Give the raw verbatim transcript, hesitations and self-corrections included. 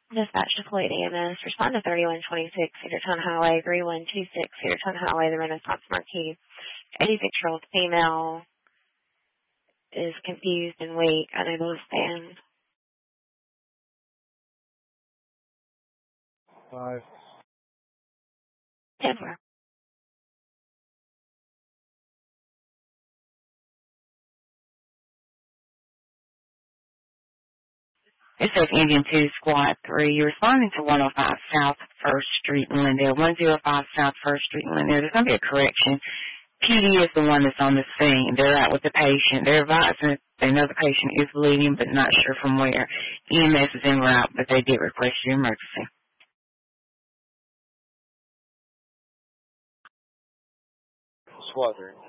Dispatch to Floyd E M S. Respond to thirty-one twenty-six Cedartown Highway, three one two six Cedartown Highway, the Renaissance Marquis. eighty-six-year-old female is confused and weak, unable to stand. Five. Denver. It says Indian two, Squad three. You're responding to one oh five South first Street in Lindale, one oh five South first Street in Lindale. There's going to be a correction. P D is the one that's on the scene. They're out with the patient. They're advising that they know the patient is bleeding, but not sure from where. E M S is en route, but they did request your emergency. Squad three.